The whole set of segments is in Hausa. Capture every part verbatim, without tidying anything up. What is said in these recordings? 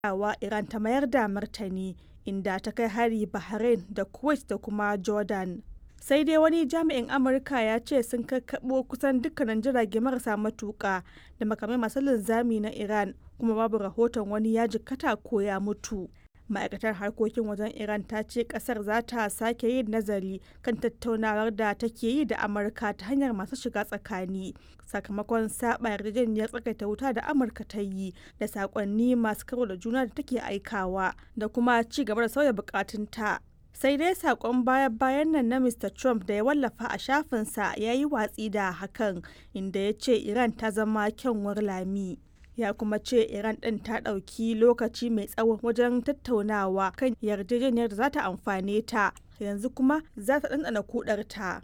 wa Iran ta mayar da martani, inda ta kai hari Bahrain da Kuwait da kuma Jordan. Sai dai wani jami'in Amurka ya ce sun kakkaɓo kusan dukkanin jirage marasa matuƙa da makamai masu linzami na Iran, kuma babu rahoton wani ya jikkata ko ya mutu. Ma'aikatar harkokin wajen Iran ta ce kasar za ta sake yin nazari kan tattaunawar da take yi da Amurka ta hanyar masu shiga tsakani sakamakon saba yarjejeniyar tsagaita wuta da Amurka ta yi da sakonni masu karo da juna da take aikawa da kuma ci gaba da sauya bukatunta. Sai dai sakon baya-bayan nan na Mr Trump da ya wallafa a shafinsa ya yi watsi da hakan, inda ya ce Iran ta zama kyanwar lami. Ya kuma ce Iran ɗin ta ɗauki lokaci mai tsawo wajen tattaunawa kan yarjejeniyar da za ta amfane ta, yanzu kuma za ta ɗanɗana kudarta.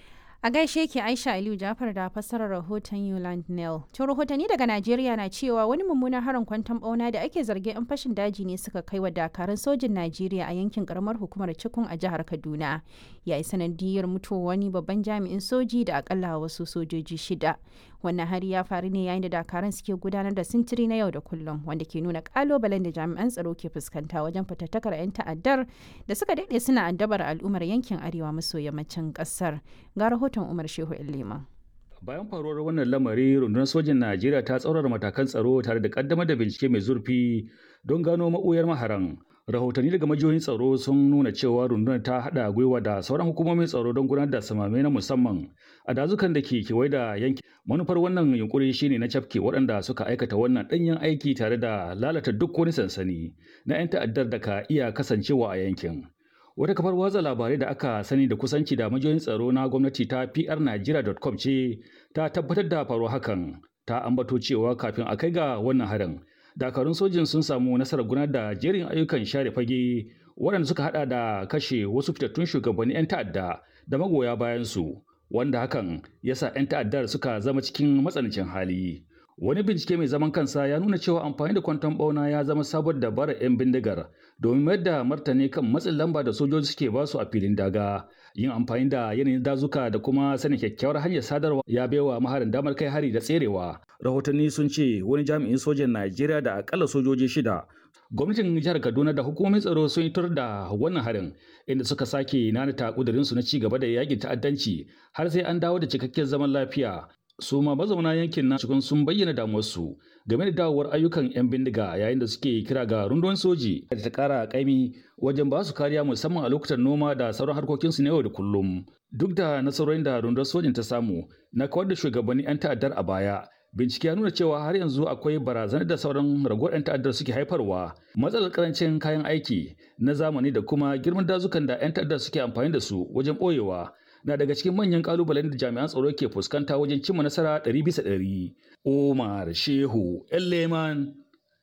A gaishe ki Aisha Aliyu Jafar da fassarar rahoton Yuland Neil. To rahotanni daga Najeriya na cewa wani mummunan harin kwanton bauna da ake zargin 'yan fashin daji ne suka kai wa dakarun sojin Najeriya a yankin karamar hukumar Cikun a jihar Kaduna. Ya yi sanadiyar mutuwar wani babban jami'in soji da akalla wasu sojoji shida. Wannan hari ya faru ne yayin da dakarun suke gudanar da sintiri na yau da kullum, wanda ke nuna kalubalen da jami'an tsaro ke fuskanta wajen fatattakar 'yan ta'addar da suka daɗe suna addabar al'ummar yankin arewa maso yammacin ƙasar. Ga rahoton Umar Shehu Illima. Bayan faruwar wannan lamari, rundunar sojin Najeriya ta tsaurara matakan tsaro tare da kaddamar da bincike mai zurfi don gano maɓoyar maharan. Rahotanni daga majiyoyin tsaro sun nuna cewa rundunar ta haɗa gwiwa da sauran hukumomin tsaro don gudanar da samame na musamman a dazukan da ke kewaye da yankin. Manufar wannan yunkuri shine na cafke waɗanda suka aikata wannan ɗanyen aiki tare da lalata duk wani sansani na 'yan ta'addar da ka iya kasancewa a yankin. Wata kafar watsa labarai da aka sani da kusanci da majiyoyin tsaro na gwamnati ta P R Nigeria dot com ce ta tabbatar da faruwar hakan. Ta ambato cewa kafin a kai ga wannan harin, dakarun sojin sun samu nasarar gudanar da jerin ayyukan share fage waɗanda suka hada da kashe wasu fitattun shugabannin 'yan ta'adda da magoya bayan su, wanda hakan ya sa 'yan ta'addar suka zama cikin matsanancin hali. Wani bincike mai zaman kansa ya nuna cewa amfani da kwanton bauna ya zama sabon dabarar 'yan bindigar domin mayar da martani kan matsin lamba da sojoji suke basu a filin daga. Yin amfani da yanayin dazuka da kuma sanin kyakkyawar hanyar sadarwa ya baiwa maharin damar kai hari da tserewa. Rahotanni sun ce wani jami'in sojan Najeriya da akalla sojoji shida. Gwamnatin jihar Kaduna da hukumomin tsaro sun yi tur da wannan harin, inda suka sake nanata kudurinsu na ci gaba da yakin ta'addanci har sai an dawo da cikakken zaman lafiya. Su ma mazauna yankin na cikin sun bayyana damuwarsu game da dawowar ayyukan 'yan bindiga, yayin da suke kira ga rundunar soji da ta kara kaimi wajen ba su kariya musamman a lokutan noma da sauran harkokinsu na yau da kullum. Duk da nasarorin da rundunar sojin ta samu na kawar da shugabannin 'yan ta'addar a baya, bincike ya nuna cewa har yanzu akwai barazanar da sauran ragowar 'yan ta'addar suke haifarwa. Matsalar karancin kayan aiki na zamani da kuma girman dazukan da 'yan ta'addar suke amfani da su wajen ɓoyewa na daga cikin manyan kalubalen da jami'an tsaro ke fuskanta wajen cimma nasara ɗari bisa ɗari. Umar Shehu Elleman,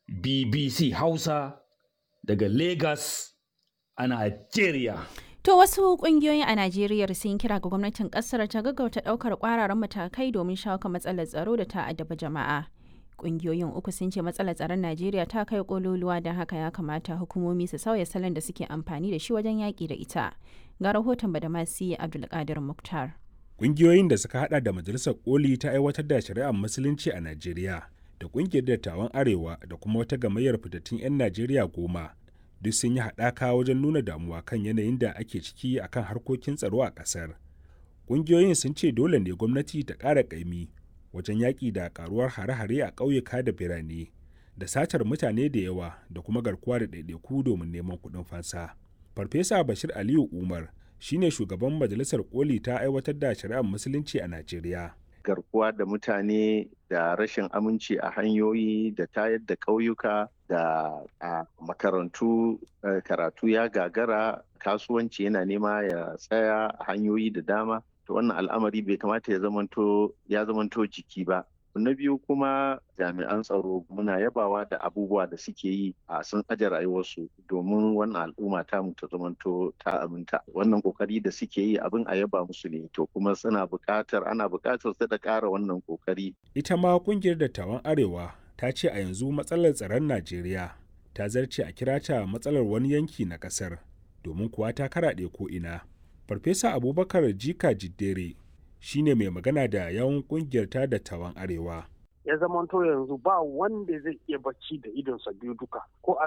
B B C Hausa daga Lagos a Najeriya. To wasu kungiyoyi a Najeriya sun kira ga gwamnatin kasar ta gaggauta daukar kwararan matakai domin shawo kan matsalar tsaro da ta addaba jama'a. Kungiyoyin uku sun ce matsalar tsaron Najeriya ta kai kololuwa, don haka ya kamata hukumomi su sauya salon da suke amfani da shi wajen yaƙi da ita. Ga rahoton Badamasi Abdulkadir Muktar. Kungiyoyin da suka hada da Majalisar Koli ta aiwatar da shari'ar Musulunci a Najeriya da kungiyar dattawan Arewa da kuma wata gamayyar fitattun 'yan Najeriya goma duk sun yi haɗaka wajen nuna damuwa kan yanayin da ake ciki akan harkokin tsaro a ƙasar. Kungiyoyin sun ce dole ne gwamnati ta ƙara ƙaimi wajen yaƙi da ƙaruwar hare-hare a ƙauyuka da birane da satar mutane da yawa da kuma garkuwa da ɗaiɗaiku domin neman kuɗin fansa. Farfesa Bashir Aliyu Umar shine shugaban Majalisar Koli ta aiwatar da shari'ar Musulunci a Najeriya. Garkuwa da mutane da rashin aminci a hanyoyi da tayar da ƙauyuka da a makarantu karatu ya gagara, kasuwanci yana nema ya tsaya a hanyoyi da dama. To wannan al'amari bai kamata ya zamanto ya zamanto jiki ba. Na biyu kuma jami'an tsaro muna yabawa da abubuwa da suke yi a sun aje rayuwarsu domin wannan al'umma ta mu ta zamanto ta aminta. Wannan kokari da suke yi abin a yaba musu ne, to kuma suna buƙatar ana buƙatar su da ƙara wannan kokari. Ita ma kungiyar dattawan Arewa ta ce a yanzu matsalar tsaron Najeriya ta zarce a kira ta matsalar wani yanki na ƙasar, domin kuwa ta karaɗe ko ina. Farfesa Abubakar Jika Jiddere shine mai magana da yawan kungiyar ta dattawan Arewa. ya zamanto yanzu ba wanda zai iya bacci da idonsa biyu duka ko a